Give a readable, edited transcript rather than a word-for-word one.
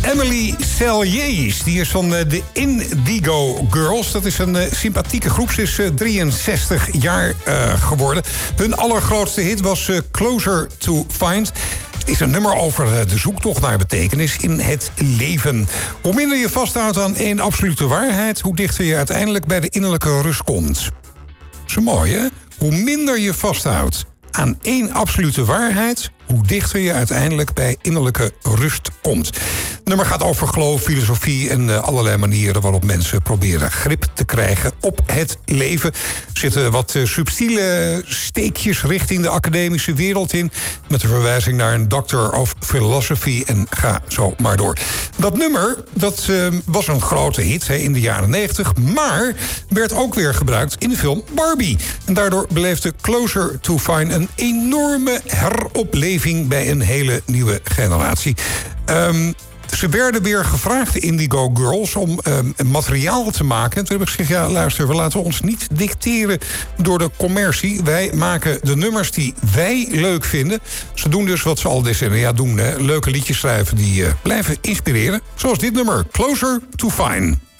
Emily Saliers, die is van de Indigo Girls. Dat is een sympathieke groep. Ze is 63 jaar geworden. Hun allergrootste hit was Closer to Find. Het is een nummer over de zoektocht naar betekenis in het leven. Hoe minder je vasthoudt aan één absolute waarheid, hoe dichter je uiteindelijk bij de innerlijke rust komt. Zo mooi, hè? Hoe minder je vasthoudt aan één absolute waarheid, hoe dichter je uiteindelijk bij innerlijke rust komt. Het nummer gaat over geloof, filosofie en allerlei manieren waarop mensen proberen grip te krijgen op het leven. Er zitten wat subtiele steekjes richting de academische wereld in, met een verwijzing naar een Doctor of Philosophy en ga zo maar door. Dat nummer, dat was een grote hit in de jaren 90, maar werd ook weer gebruikt in de film Barbie. En daardoor beleefde Closer to Find een enorme heropleving bij een hele nieuwe generatie. Ze werden weer gevraagd, de Indigo Girls, om materiaal te maken. Toen heb ik gezegd, ja, luister, we laten ons niet dicteren door de commercie. Wij maken de nummers die wij leuk vinden. Ze doen dus wat ze al decennia doen. Hè. Leuke liedjes schrijven die blijven inspireren. Zoals dit nummer, Closer to Find.